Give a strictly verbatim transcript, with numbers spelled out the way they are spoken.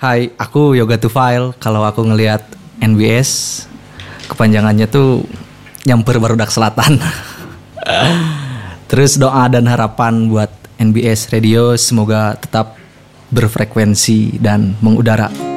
Hai, aku Yoga Tufail. Kalau aku ngelihat N B S, kepanjangannya tuh nyamper barudak selatan. Terus doa dan harapan buat N B S Radio semoga tetap berfrekuensi dan mengudara.